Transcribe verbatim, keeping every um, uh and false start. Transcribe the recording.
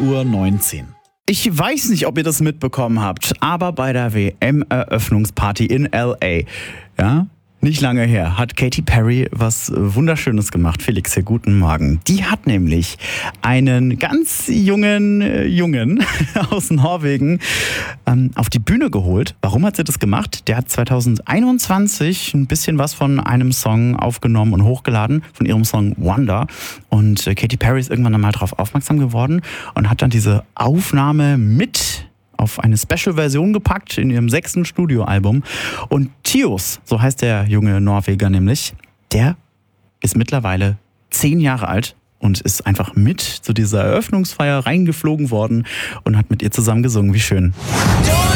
Uhr neunzehn. Ich weiß nicht, ob ihr das mitbekommen habt, aber bei der W M-Eröffnungsparty in L A, ja, nicht lange her, hat Katy Perry was Wunderschönes gemacht. Felix, hier, guten Morgen. Die hat nämlich einen ganz jungen äh, Jungen aus Norwegen ähm, auf die Bühne geholt. Warum hat sie das gemacht? Der hat zwanzig einundzwanzig ein bisschen was von einem Song aufgenommen und hochgeladen, von ihrem Song Wonder. Und äh, Katy Perry ist irgendwann einmal darauf aufmerksam geworden und hat dann diese Aufnahme mit auf eine Special-Version gepackt in ihrem sechsten Studioalbum. Und Tios, so heißt der junge Norweger nämlich, der ist mittlerweile zehn Jahre alt und ist einfach mit zu dieser Eröffnungsfeier reingeflogen worden und hat mit ihr zusammen gesungen. Wie schön.